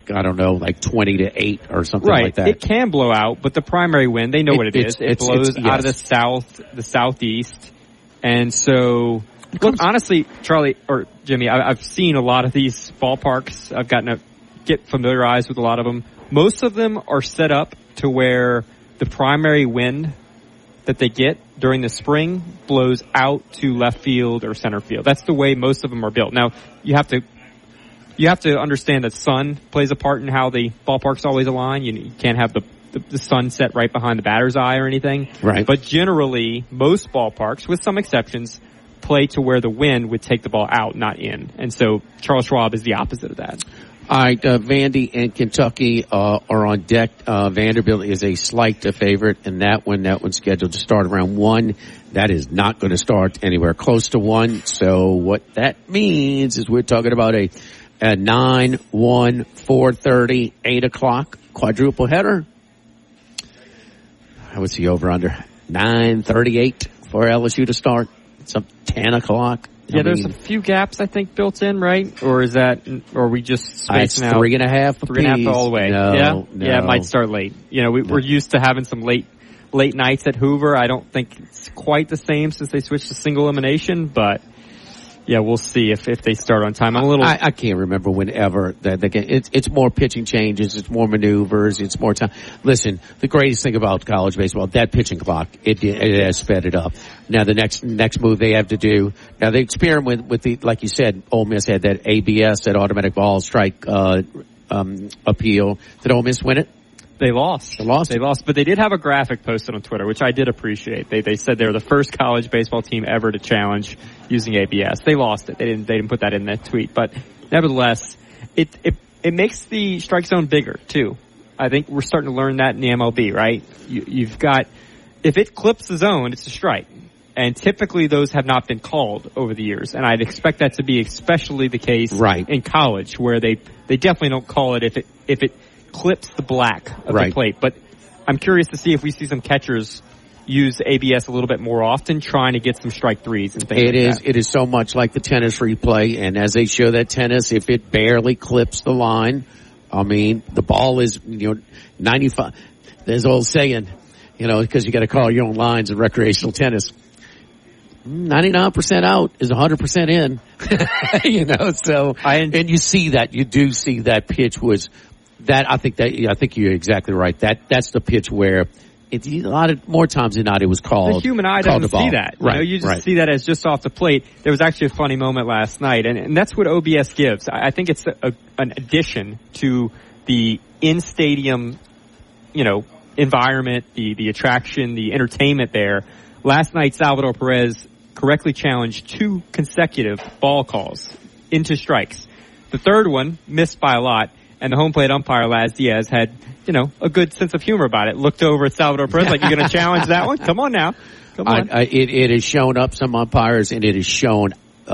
I don't know, like 20-8 or something right. like that. It can blow out, but the primary wind, they know what it is. It blows out of the south, the southeast. And so, look, honestly, Charlie, or Jimmy, I've seen a lot of these ballparks. I've gotten to get familiarized with a lot of them. Most of them are set up to where the primary wind that they get during the spring blows out to left field or center field. That's the way most of them are built. Now, you have to understand that sun plays a part in how the ballparks always align. You can't have the sun set right behind the batter's eye or anything. Right. But generally, most ballparks, with some exceptions, play to where the wind would take the ball out, not in. And so Charles Schwab is the opposite of that. All right, Vandy and Kentucky are on deck. Vanderbilt is a slight favorite in that one. That one's scheduled to start around 1. That is not going to start anywhere close to 1. So what that means is we're talking about a 9, 1, 4:30, 8 o'clock quadruple header. I would see over under 9:38 for LSU to start. Some 10 o'clock. Yeah, there's a few gaps, I think, built in, right? Or is that, or are we just spacing out? 3.5 3.5 all the way. No, yeah? No. Yeah, it might start late. You know, we're used to having some late nights at Hoover. I don't think it's quite the same since they switched to single elimination, but yeah, we'll see if they start on time. I can't remember whenever that they can. It's more pitching changes, it's more maneuvers, it's more time. Listen, the greatest thing about college baseball, that pitching clock, it has sped it up. Now the next move they have to do. Now they experiment with the, like you said, Ole Miss had that ABS, that automatic ball strike appeal. Did Ole Miss win it? They lost. They lost, but they did have a graphic posted on Twitter, which I did appreciate. They said they were the first college baseball team ever to challenge using ABS. They lost it. They didn't put that in that tweet, but nevertheless, it makes the strike zone bigger too. I think we're starting to learn that in the MLB, right? You've got, if it clips the zone, it's a strike. And typically those have not been called over the years. And I'd expect that to be especially the case in college, where they definitely don't call it if it clips the black of the plate. But I'm curious to see if we see some catchers use ABS a little bit more often, trying to get some strike threes and things like that. It is so much like the tennis replay, and as they show that tennis, if it barely clips the line, I mean, the ball is, 95. There's an old saying, because you got to call your own lines in recreational tennis. 99% out is 100% in. So, and you see that, you do see that pitch was, I think you're exactly right. That's the pitch where a lot of more times than not it was called. The human eye doesn't see that. Right. You just see that as just off the plate. There was actually a funny moment last night, and that's what OBS gives. I think it's an addition to the in-stadium, environment, the attraction, the entertainment there. Last night, Salvador Perez correctly challenged 2 consecutive ball calls into strikes. The third one missed by a lot. And the home plate umpire, Laz Diaz, had, a good sense of humor about it. Looked over at Salvador Perez like, you're going to challenge that one? Come on now. Come on. It has shown up some umpires, and it has shown,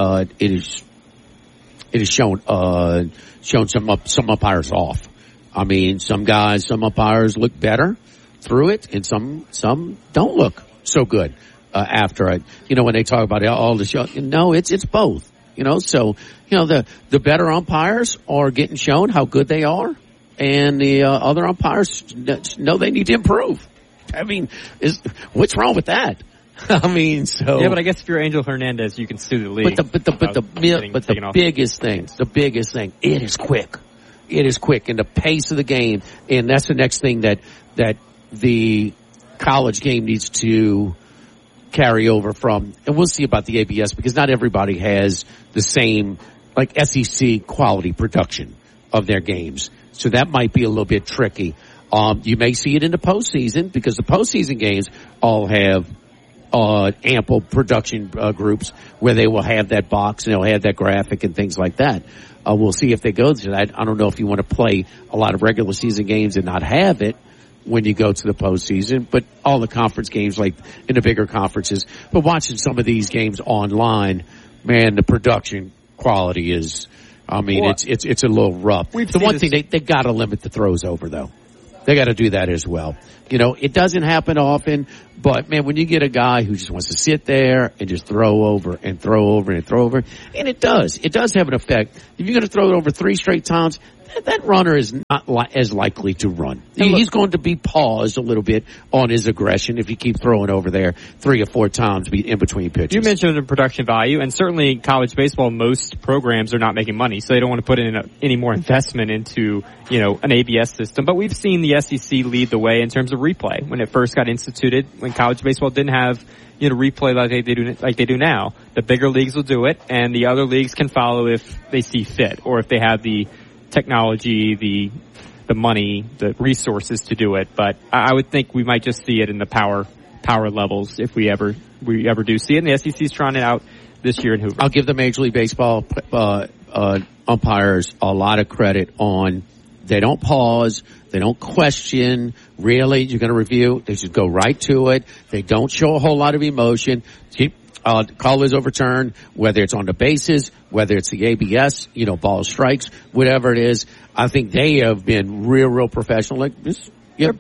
shown some umpires off. I mean, some umpires look better through it, and some don't look so good, after it. When they talk about all the show, no, it's both. So, the better umpires are getting shown how good they are, and the other umpires know they need to improve. I mean, what's wrong with that? I mean, so. Yeah, but I guess if you're Angel Hernandez, you can sue the league. But the biggest thing, it is quick. It is quick, and the pace of the game, and that's the next thing that the college game needs to carry over from, and we'll see about the ABS, because not everybody has the same, like, SEC quality production of their games. So that might be a little bit tricky. You may see it in the postseason, because the postseason games all have ample production groups where they will have that box and they'll have that graphic and things like that. We'll see if they go to that. I don't know if you want to play a lot of regular season games and not have it when you go to the postseason, but all the conference games, like in the bigger conferences. But watching some of these games online, man, the production quality is, it's a little rough. The one thing, they got to limit the throws over, though. They got to do that as well. It doesn't happen often, but man, when you get a guy who just wants to sit there and just throw over and throw over and throw over, and it does have an effect. If you're going to throw it over 3 straight times, that runner is not as likely to run. He's going to be paused a little bit on his aggression if you keep throwing over there 3 or 4 times in between pitches. You mentioned the production value, and certainly college baseball, most programs are not making money, so they don't want to put in any more investment into, an ABS system. But we've seen the SEC lead the way in terms of replay when it first got instituted, when college baseball didn't have replay like they do now. The bigger leagues will do it, and the other leagues can follow if they see fit, or if they have the technology, the money, the resources to do it. But I would think we might just see it in the power levels if we ever do see it. And the SEC's trying it out this year in Hoover. I'll give the Major League Baseball umpires a lot of credit on. They don't pause. They don't question. Really, you're going to review. They just go right to it. They don't show a whole lot of emotion. Call is overturned, whether it's on the bases, whether it's the ABS, ball strikes, whatever it is. I think they have been real professional. Like this, yep.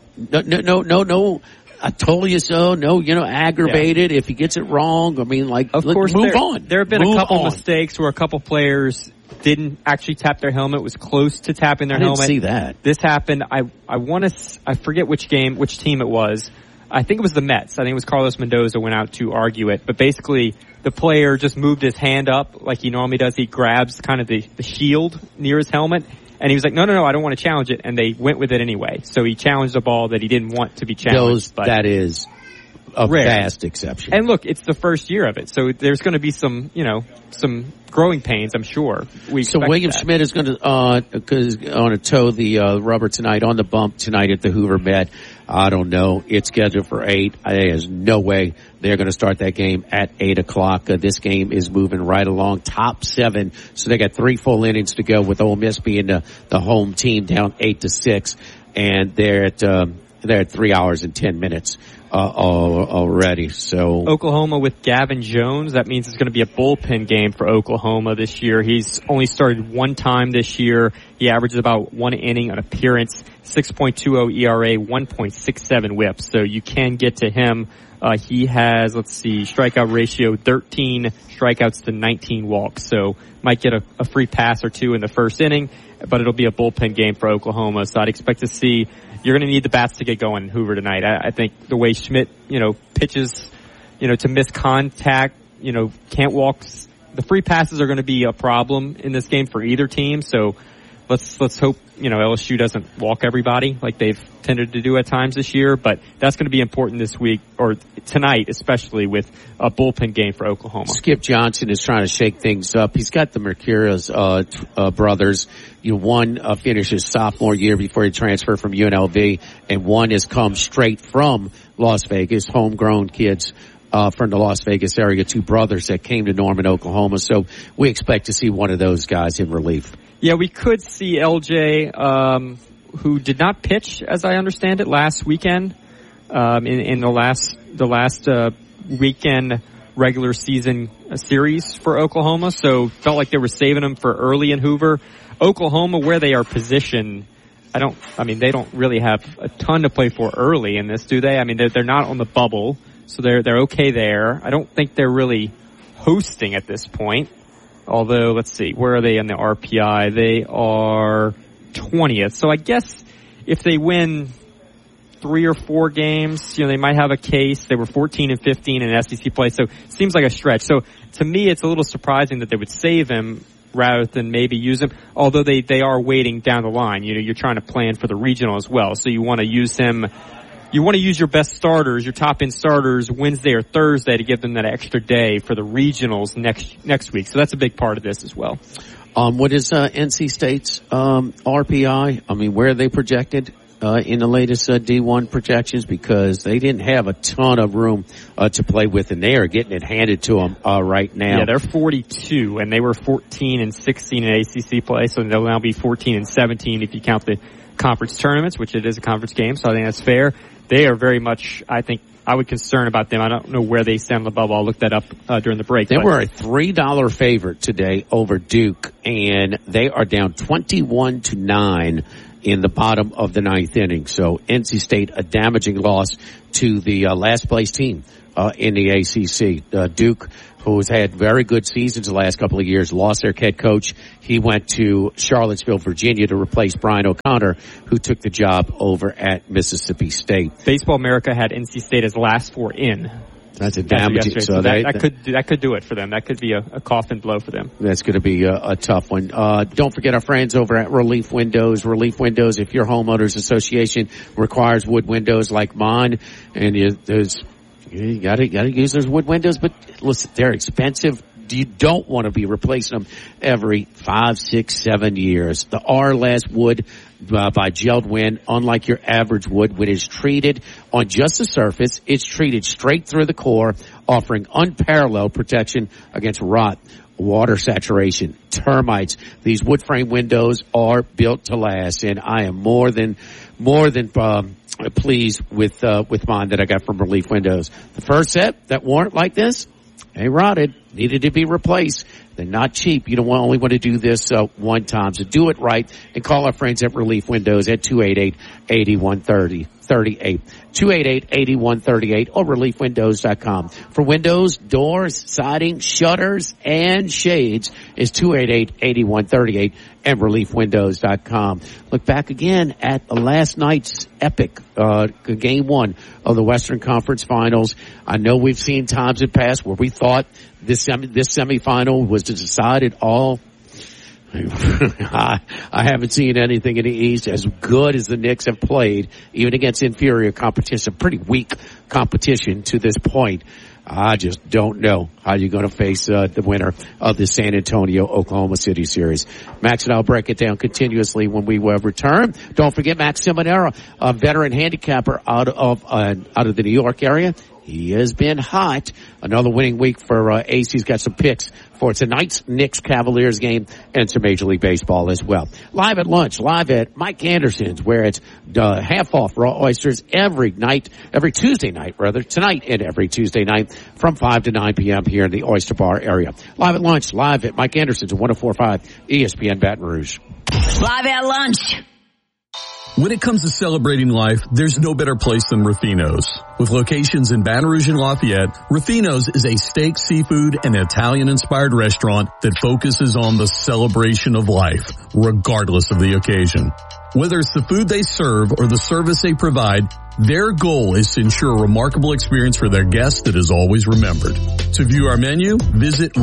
No. I told you so. No, aggravated if he gets it wrong. I mean, of course, move on. There have been a couple mistakes where a couple players didn't actually tap their helmet, was close to tapping their helmet. I didn't see that. This happened. I forget which team it was. I think it was the Mets. I think it was Carlos Mendoza went out to argue it. But basically, the player just moved his hand up like he normally does. He grabs kind of the shield near his helmet. And he was like, no, I don't want to challenge it. And they went with it anyway. So he challenged a ball that he didn't want to be challenged. That is a rare. Vast exception. And look, it's the first year of it. So there's going to be some growing pains, I'm sure. So William Schmidt is going to toe the rubber tonight on the bump tonight at the Hoover Met. I don't know. It's scheduled for 8. There's no way they're going to start that game at 8 o'clock. This game is moving right along, top 7. So they got 3 full innings to go with Ole Miss being the home team down 8-6. And they're at 3 hours and 10 minutes. Already. So Oklahoma with Gavin Jones. That means it's going to be a bullpen game for Oklahoma this year. He's only started 1 time this year. He averages about 1 inning an appearance, 6.20 ERA, 1.67 whip. So you can get to him. He has, strikeout ratio 13 strikeouts to 19 walks. So might get a free pass or 2 in the first inning, but it'll be a bullpen game for Oklahoma. So I'd expect to see. You're going to need the bats to get going in Hoover tonight. I think the way Schmidt, pitches, to miss contact, can't walk. The free passes are going to be a problem in this game for either team. So let's hope, LSU doesn't walk everybody like they've tended to do at times this year. But that's going to be important this week, or tonight, especially with a bullpen game for Oklahoma. Skip Johnson is trying to shake things up. He's got the Mercurius brothers. One finished his sophomore year before he transferred from UNLV, and one has come straight from Las Vegas, homegrown kids from the Las Vegas area, 2 brothers that came to Norman, Oklahoma. So we expect to see one of those guys in relief. Yeah, we could see LJ, who did not pitch, as I understand it, last weekend, in the last weekend regular season series for Oklahoma. So felt like they were saving him for early in Hoover. Oklahoma, where they are positioned, they don't really have a ton to play for early in this, do they? I mean, they're not on the bubble, so they're okay there. I don't think they're really hosting at this point. Although, let's see, where are they in the RPI? They are 20th. So I guess if they win 3 or 4 games, they might have a case. They were 14-15 in SEC play, so it seems like a stretch. So to me, it's a little surprising that they would save him rather than maybe use him, although they are waiting down the line. You're trying to plan for the regional as well, so you want to use him. You want to use your best starters, your top-end starters, Wednesday or Thursday to give them that extra day for the regionals next week. So that's a big part of this as well. What is NC State's RPI? I mean, where are they projected in the latest D1 projections? Because they didn't have a ton of room to play with, and they are getting it handed to them right now. Yeah, they're 42, and they were 14-16 in ACC play, so they'll now be 14-17 if you count the conference tournaments, which it is a conference game, so I think that's fair. They are very much, I think, I would concern about them. I don't know where they stand on the bubble. I'll look that up during the break. They were a $3 favorite today over Duke, and they are down 21-9 in the bottom of the 9th inning. So NC State, a damaging loss to the last place team in the ACC. Duke, who's had very good seasons the last couple of years, lost their head coach. He went to Charlottesville, Virginia to replace Brian O'Connor, who took the job over at Mississippi State. Baseball America had NC State as last four in. That's a damaging. So that could do it for them. That could be a coffin blow for them. That's going to be a tough one. Don't forget our friends over at Relief Windows. Relief Windows, if your homeowners association requires wood windows like mine, and you gotta use those wood windows, but listen, they're expensive. You don't want to be replacing them every 5, 6, 7 years. The R-Last wood by JELD-WEN, unlike your average wood, when it's treated on just the surface, it's treated straight through the core, offering unparalleled protection against rot, water saturation, termites. These wood frame windows are built to last, and I am more than pleased with mine that I got from Relief Windows. The first set that weren't like this, they rotted, needed to be replaced. They're not cheap. You don't only want to do this one time. So do it right and call our friends at Relief Windows at 288-8138. 288-8138 or reliefwindows.com. For windows, doors, siding, shutters, and shades is 288-8138 and reliefwindows.com. Look back again at last night's epic game one of the Western Conference Finals. I know we've seen times in past where we thought this semifinal was to decide it all. I haven't seen anything in the East as good as the Knicks have played, even against inferior competition, pretty weak competition to this point. I just don't know how you're going to face the winner of the San Antonio-Oklahoma City series. Max and I'll break it down continuously when we return. Don't forget Max Seminara, a veteran handicapper out of the New York area. He has been hot. Another winning week for Ace. He's got some picks for tonight's Knicks-Cavaliers game and some Major League Baseball as well. Live at lunch, live at Mike Anderson's, where it's half off raw oysters every Tuesday night, tonight and every Tuesday night from 5 to 9 p.m. here in the Oyster Bar area. Live at lunch, live at Mike Anderson's at 104.5 ESPN Baton Rouge. Live at lunch. When it comes to celebrating life, there's no better place than Ruffino's. With locations in Baton Rouge and Lafayette, Ruffino's is a steak, seafood, and Italian-inspired restaurant that focuses on the celebration of life, regardless of the occasion. Whether it's the food they serve or the service they provide, their goal is to ensure a remarkable experience for their guests that is always remembered. To view our menu, visit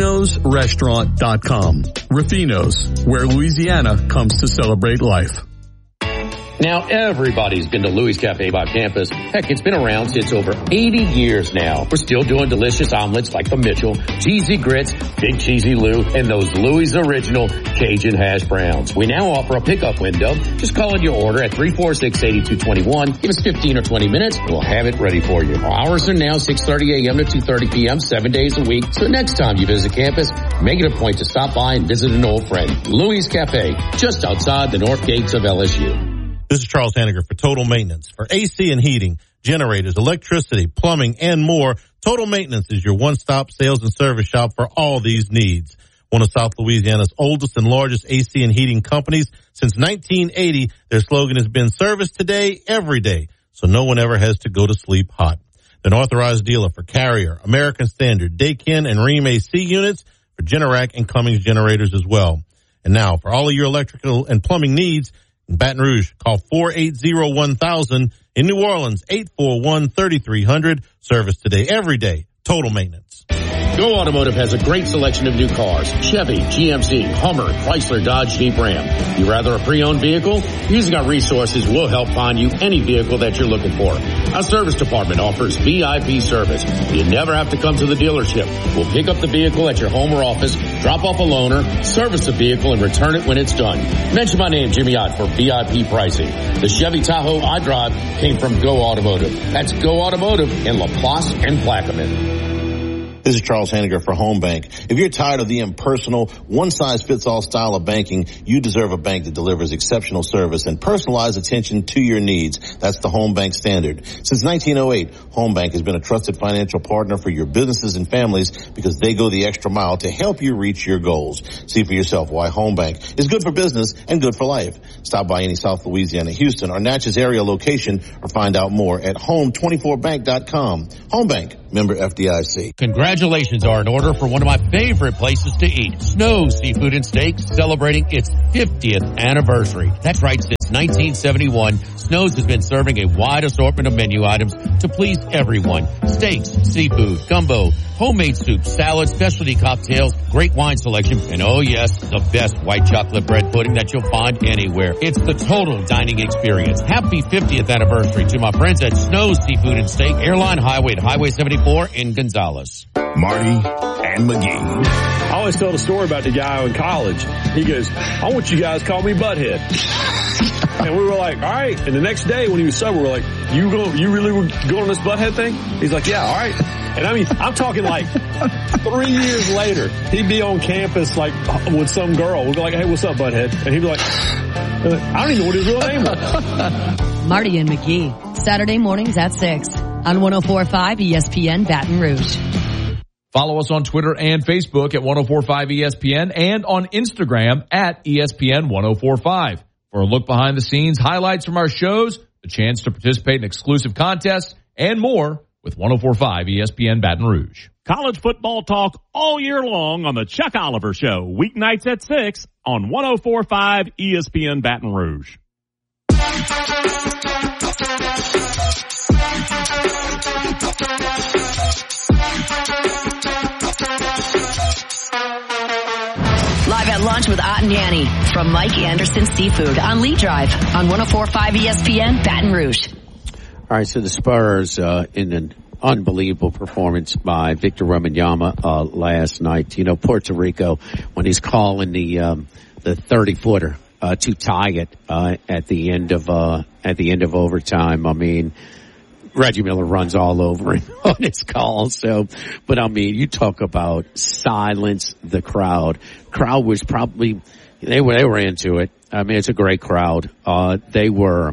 Ruffino'sRestaurant.com. Ruffino's, where Louisiana comes to celebrate life. Now, everybody's been to Louis Cafe by campus. Heck, it's been around since over 80 years now. We're still doing delicious omelets like the Mitchell, cheesy grits, Big Cheesy Lou, and those Louis Original Cajun hash browns. We now offer a pickup window. Just call in your order at 346-8221. Give us 15 or 20 minutes, and we'll have it ready for you. Our hours are now 6:30 a.m. to 2:30 p.m., 7 days a week. So next time you visit campus, make it a point to stop by and visit an old friend. Louis Cafe, just outside the north gates of LSU. This is Charles Hanniger for Total Maintenance. For AC and heating, generators, electricity, plumbing, and more, Total Maintenance is your one-stop sales and service shop for all these needs. One of South Louisiana's oldest and largest AC and heating companies. Since 1980, their slogan has been service today, every day, so no one ever has to go to sleep hot. They're an authorized dealer for Carrier, American Standard, Daikin, and Rheem AC units, for Generac and Cummins generators as well. And now, for all of your electrical and plumbing needs, in Baton Rouge, call 480-1000. In New Orleans, 841-3300. Service today, every day. Total Maintenance. Go Automotive has a great selection of new cars. Chevy, GMC, Hummer, Chrysler, Dodge, Jeep, Ram. You rather a pre-owned vehicle? Using our resources, we'll help find you any vehicle that you're looking for. Our service department offers VIP service. You never have to come to the dealership. We'll pick up the vehicle at your home or office, drop off a loaner, service the vehicle, and return it when it's done. Mention my name, Jimmy Ott, for VIP pricing. The Chevy Tahoe I drive came from Go Automotive. That's Go Automotive in LaPlace and Plaquemine. This is Charles Hanniger for Home Bank. If you're tired of the impersonal, one-size-fits-all style of banking, you deserve a bank that delivers exceptional service and personalized attention to your needs. That's the Home Bank standard. Since 1908, Home Bank has been a trusted financial partner for your businesses and families because they go the extra mile to help you reach your goals. See for yourself why Home Bank is good for business and good for life. Stop by any South Louisiana, Houston, or Natchez area location or find out more at home24bank.com. Home Bank, member FDIC. Congratulations are in order for one of my favorite places to eat. Snow's Seafood and Steaks, celebrating its 50th anniversary. That's right, since 1971, Snow's has been serving a wide assortment of menu items to please everyone. Steaks, seafood, gumbo, homemade soups, salads, specialty cocktails, great wine selection, and oh yes, the best white chocolate bread pudding that you'll find anywhere. It's the total dining experience. Happy 50th anniversary to my friends at Snow's Seafood and Steak, Airline Highway at Highway 74 in Gonzales. Marty and McGee. I always tell the story about the guy in college. He goes, I want you guys to call me Butthead. And we were like, all right. And the next day when he was sober, we were like, you really were going on this Butthead thing? He's like, yeah, all right. And I mean, I'm talking like 3 years later, he'd be on campus like with some girl. We'd be like, hey, what's up, Butthead? And he'd be like, I don't even know what his real name was. Marty and McGee, Saturday mornings at 6 on 104.5 ESPN Baton Rouge. Follow us on Twitter and Facebook at 104.5 ESPN and on Instagram at ESPN 104.5. For a look behind the scenes, highlights from our shows, a chance to participate in exclusive contests, and more with 104.5 ESPN Baton Rouge. College football talk all year long on the Chuck Oliver Show, weeknights at 6 on 104.5 ESPN Baton Rouge. Live at lunch with Ott and Yanni from Mike Anderson Seafood on Lee Drive on 104.5 ESPN Baton Rouge. All right, so the Spurs in an unbelievable performance by Victor Wembanyama last night. You know, Puerto Rico, when he's calling the 30-footer to tie it at the end of overtime. I mean, Reggie Miller runs all over him on his call. So, but I mean, you talk about silence the crowd. Crowd was probably they were into it. I mean, it's a great crowd. It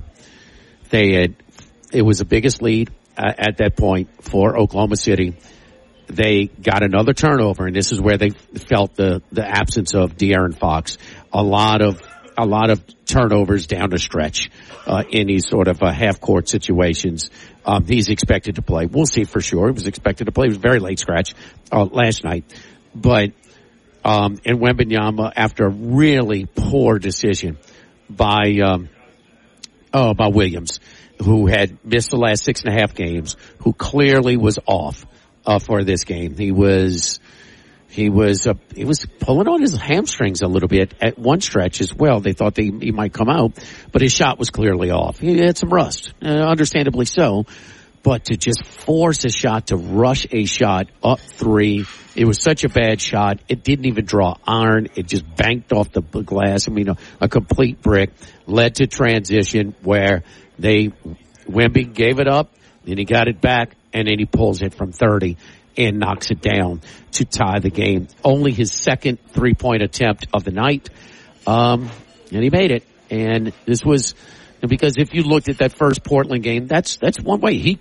was the biggest lead at that point for Oklahoma City. They got another turnover, and this is where they felt the absence of De'Aaron Fox. A lot of turnovers down the stretch in these sort of half-court situations. He's expected to play. We'll see for sure. He was expected to play. It was a very late scratch last night. But and Wembanyama, after a really poor decision by Williams, who had missed the last 6.5 games, who clearly was off for this game. He was pulling on his hamstrings a little bit at one stretch as well. They thought he might come out, but his shot was clearly off. He had some rust, understandably so. But to just force a shot, to rush a shot up three, it was such a bad shot. It didn't even draw iron. It just banked off the glass. I mean, a complete brick. Led to transition where Wemby gave it up, then he got it back, and then he pulls it from 30 and knocks it down to tie the game. Only his second three-point attempt of the night, and he made it. And this was because if you looked at that first Portland game, that's one way he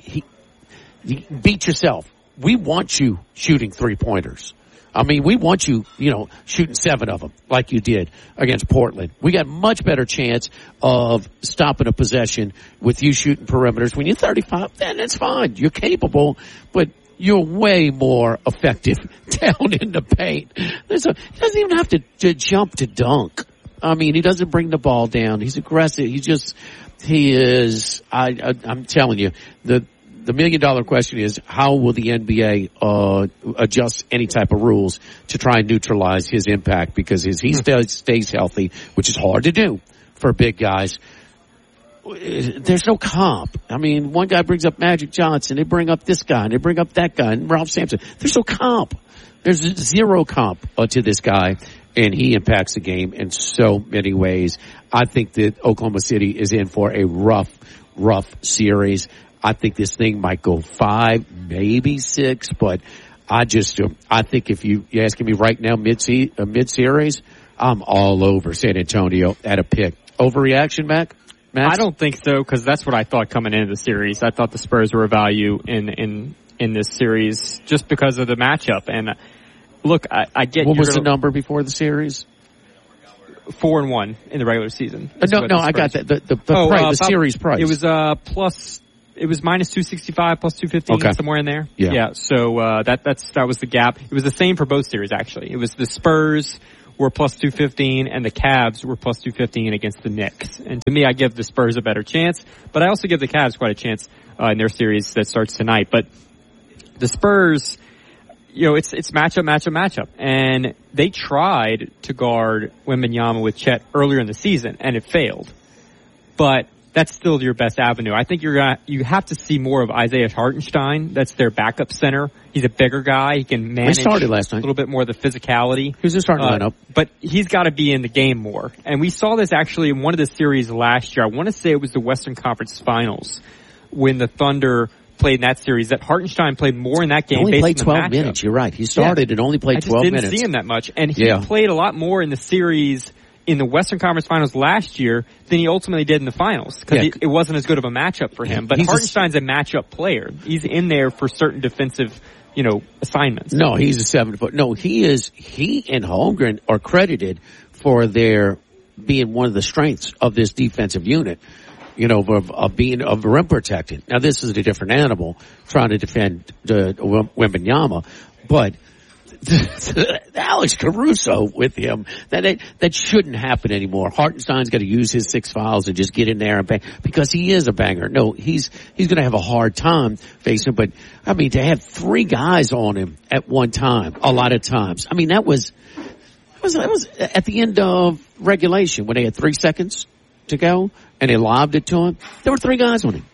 beat yourself. We want you shooting three-pointers. I mean, we want you, shooting 7 of them like you did against Portland. We got much better chance of stopping a possession with you shooting perimeters. When you're 35, then it's fine. You're capable, but you're way more effective down in the paint. He doesn't even have to jump to dunk. I mean, he doesn't bring the ball down. He's aggressive. I'm telling you, the $1 million question is, how will the NBA adjust any type of rules to try and neutralize his impact? Because as he stays healthy, which is hard to do for big guys, there's no comp. I mean, one guy brings up Magic Johnson, they bring up this guy, and they bring up that guy, and Ralph Sampson. There's no comp. There's zero comp to this guy, and he impacts the game in so many ways. I think that Oklahoma City is in for a rough series. I think this thing might go 5, maybe 6, but I think if you're asking me right now, mid-series, I'm all over San Antonio at a pick. Overreaction, Max? I don't think so, because that's what I thought coming into the series. I thought the Spurs were a value in this series just because of the matchup. And look, I get. What was the number before the series? 4-1 in the regular season. No, I got that. The series price. It was It was minus 265, plus 215, somewhere in there. Yeah. So that was the gap. It was the same for both series, actually. It was the Spurs were plus 215 and the Cavs were plus 215 against the Knicks. And to me, I give the Spurs a better chance, but I also give the Cavs quite a chance in their series that starts tonight. But the Spurs, it's matchup. And they tried to guard Wembanyama with Chet earlier in the season, and it failed. But that's still your best avenue. I think you have to see more of Isaiah Hartenstein. That's their backup center. He's a bigger guy. He can manage a little bit more of the physicality. Who's the starting lineup? But he's got to be in the game more. And we saw this actually in one of the series last year. I want to say it was the Western Conference Finals when the Thunder played in that series, that Hartenstein played more in that game. He only played 12 minutes. You're right. He started and only played 12 minutes. I didn't see him that much. And he played a lot more in the series in the Western Conference Finals last year than he ultimately did in the finals, because it wasn't as good of a matchup for him. But Hartenstein's a matchup player. He's in there for certain defensive, assignments. No, he's a 7-foot. No, he and Holmgren are credited for their being one of the strengths of this defensive unit, of being rim protected. Now, this is a different animal trying to defend Wembanyama, but Alex Caruso with him, that shouldn't happen anymore. Hartenstein's got to use his 6 fouls and just get in there and bang, because he is a banger. No, he's going to have a hard time facing him, but I mean, to have 3 guys on him at one time, a lot of times. I mean, that was at the end of regulation when they had 3 seconds to go and they lobbed it to him. There were 3 guys on him.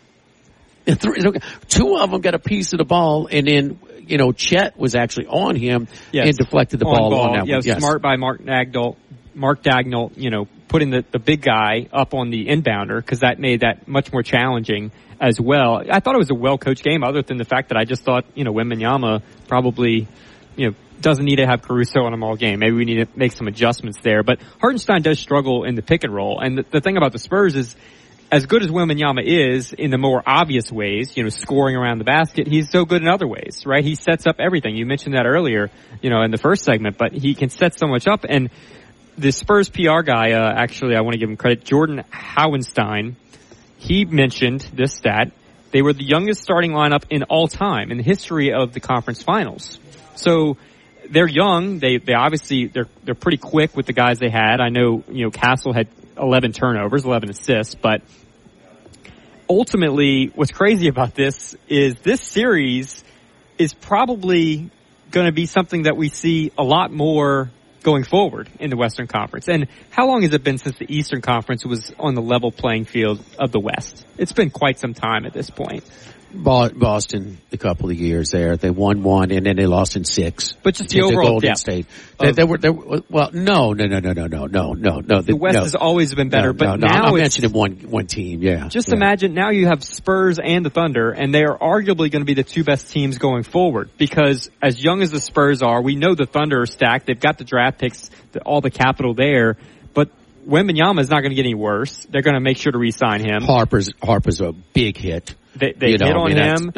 2 of them got a piece of the ball, and then Chet was actually on him and deflected the ball on that one. Yes. Smart by Mark Dagnall, putting the big guy up on the inbounder, because that made that much more challenging as well. I thought it was a well-coached game, other than the fact that I just thought, Wembanyama probably, doesn't need to have Caruso on him all game. Maybe we need to make some adjustments there. But Hartenstein does struggle in the pick and roll. And the thing about the Spurs is, as good as Wembanyama is in the more obvious ways, scoring around the basket, he's so good in other ways, right? He sets up everything. You mentioned that earlier, in the first segment, but he can set so much up. And the Spurs PR guy, actually, I want to give him credit, Jordan Howenstein, he mentioned this stat. They were the youngest starting lineup in all time in the history of the conference finals. So they're young. They obviously, they're pretty quick with the guys they had. I know, Castle had 11 turnovers, 11 assists, but ultimately what's crazy about this series is probably going to be something that we see a lot more going forward in the Western Conference. And how long has it been since the Eastern Conference was on the level playing field of the West? It's been quite some time at this point. Boston, a couple of years there. They won 1 and then they lost in 6. But just the overall Golden State. They were no. The West has always been better, but now I'm mentioning one team, Just imagine now you have Spurs and the Thunder, and they are arguably going to be the 2 best teams going forward, because as young as the Spurs are, we know the Thunder are stacked. They've got the draft picks, all the capital there, but Wembanyama is not going to get any worse. They're going to make sure to re-sign him. Harper's a big hit. They hit on him.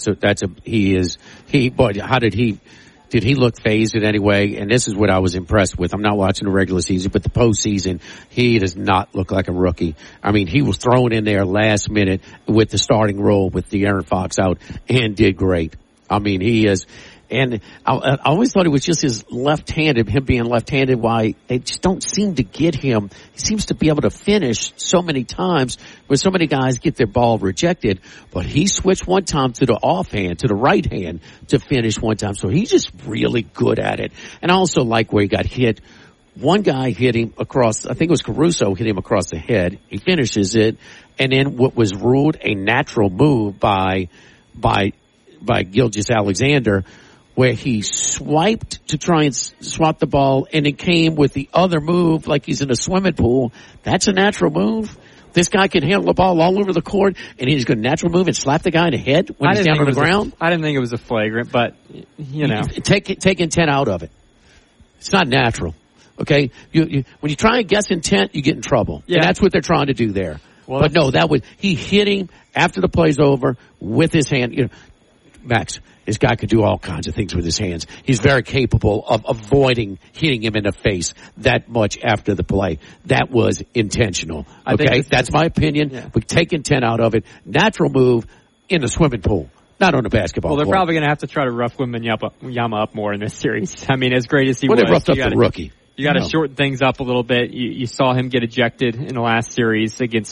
Did he look phased in any way? And this is what I was impressed with. I'm not watching the regular season, but the postseason, he does not look like a rookie. I mean, he was thrown in there last minute with the starting role with De'Aaron Fox out and did great. I mean, he is. And I always thought it was just his left-handed, him being left-handed, why they just don't seem to get him. He seems to be able to finish so many times where so many guys get their ball rejected. But he switched one time to the offhand, to the right hand to finish one time. So he's just really good at it. And I also like where he got hit. One guy hit him across, I think it was Caruso, hit him across the head. He finishes it. And then what was ruled a natural move by Gilgeous-Alexander, where he swiped to try and swap the ball, and it came with the other move like he's in a swimming pool. That's a natural move. This guy can handle the ball all over the court, and he's going to natural move and slap the guy in the head when he's down on the ground. I didn't think it was a flagrant, but, Take intent out of it. It's not natural, okay? When you try and guess intent, you get in trouble. Yeah. And that's what they're trying to do there. Well, but no, he hit him after the play's over with his hand. Max, this guy could do all kinds of things with his hands. He's very capable of avoiding hitting him in the face that much after the play. That was intentional. Okay? That's my opinion. Yeah. We've taken 10 out of it. Natural move in the swimming pool. Not on the basketball court. Well, they're court. probably going to have to try to rough Wembanyama up more in this series. I mean, as great as he was. They roughed up the rookie. You got to shorten things up a little bit. You saw him get ejected in the last series against